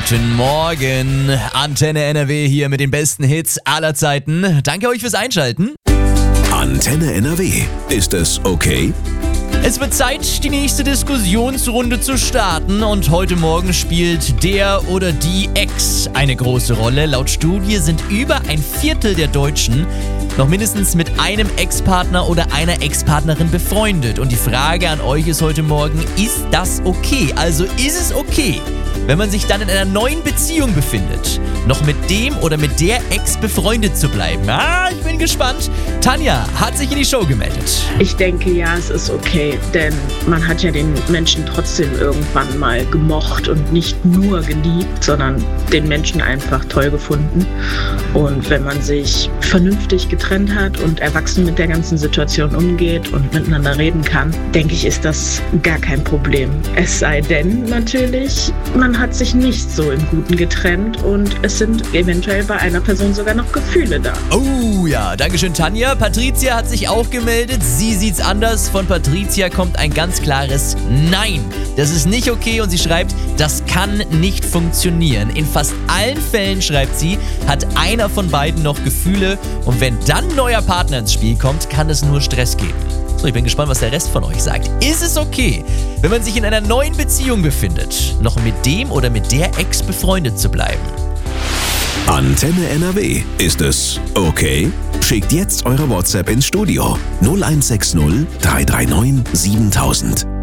Guten Morgen, Antenne NRW hier mit den besten Hits aller Zeiten. Danke euch fürs Einschalten. Antenne NRW. Ist es okay? Es wird Zeit, die nächste Diskussionsrunde zu starten und heute Morgen spielt der oder die Ex eine große Rolle. Laut Studie sind über ein Viertel der Deutschen noch mindestens mit einem Ex-Partner oder einer Ex-Partnerin befreundet. Und die Frage an euch ist heute Morgen, ist das okay? Also ist es okay, wenn man sich dann in einer neuen Beziehung befindet, noch mit dem oder mit der Ex befreundet zu bleiben? Ich bin gespannt. Tanja hat sich in die Show gemeldet. Ich denke, ja, es ist okay, denn man hat ja den Menschen trotzdem irgendwann mal gemocht und nicht nur geliebt, sondern den Menschen einfach toll gefunden. Und wenn man sich vernünftig getrennt hat und erwachsen mit der ganzen Situation umgeht und miteinander reden kann, denke ich, ist das gar kein Problem. Es sei denn natürlich, man hat sich nicht so im Guten getrennt und es sind eventuell bei einer Person sogar noch Gefühle da. Oh ja, dankeschön Tanja. Patricia hat sich auch gemeldet. Sie sieht's anders. Von Patricia kommt ein ganz klares Nein. Das ist nicht okay und sie schreibt, das kann nicht funktionieren. In fast allen Fällen, schreibt sie, hat einer von beiden noch Gefühle und wenn dann ein neuer Partner ins Spiel kommt, kann es nur Stress geben. So, ich bin gespannt, was der Rest von euch sagt. Ist es okay, wenn man sich in einer neuen Beziehung befindet, noch mit dem oder mit der Ex befreundet zu bleiben? Antenne NRW. Ist es okay? Schickt jetzt eure WhatsApp ins Studio 0160 339 7000.